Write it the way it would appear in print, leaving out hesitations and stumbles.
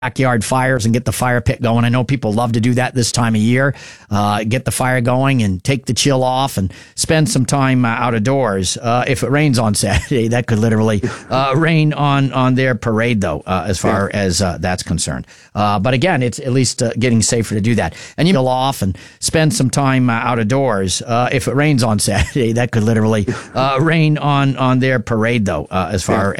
backyard fires and get the fire pit going. I know people love to do that this time of year. Get the fire going and take the chill off and spend some time out of doors. If it rains on Saturday, that could literally rain on their parade, though, as far as that's concerned. But again, it's at least getting safer to do that. And you chill off and spend some time out of doors. If it rains on Saturday, that could literally rain on their parade, though, as far